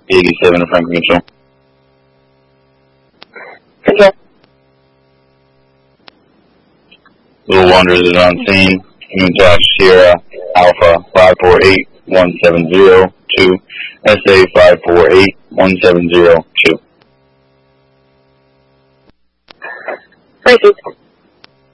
87 to Franklin Control. Control. Little Wanderers is on scene. Contact Sierra Alpha 548-1702, SA 548-1702. Frankie.